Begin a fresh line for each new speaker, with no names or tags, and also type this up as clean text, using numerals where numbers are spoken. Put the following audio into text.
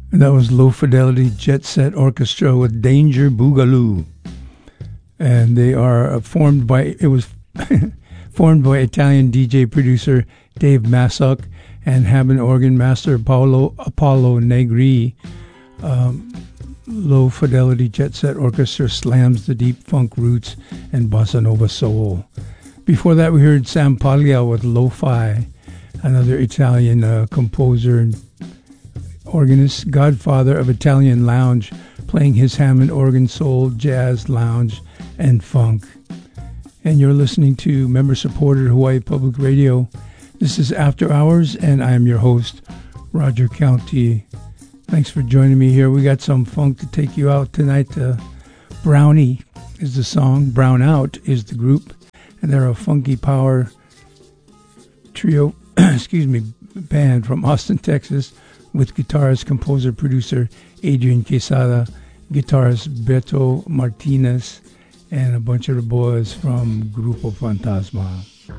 And that was Low Fidelity Jet Set Orchestra with Danger Boogaloo. And they are formed by formed by Italian DJ producer Dave Massock and Hammond organ master Paolo Apollo Negri. Low Fidelity Jet Set Orchestra slams the deep funk roots and bossa nova soul. Before that, we heard Sam Paglia with Lo-Fi, another Italian composer and organist, godfather of Italian lounge, playing his Hammond organ, soul, jazz, lounge, and funk. And you're listening to member-supported Hawaii Public Radio. This is After Hours, and I am your host, Roger County. Thanks for joining me here. We got some funk to take you out tonight. Brownie is the song. Brown Out is the group. And they're a funky power trio, band from Austin, Texas, with guitarist, composer, producer Adrian Quesada, guitarist Beto Martinez, and a bunch of the boys from Grupo Fantasma.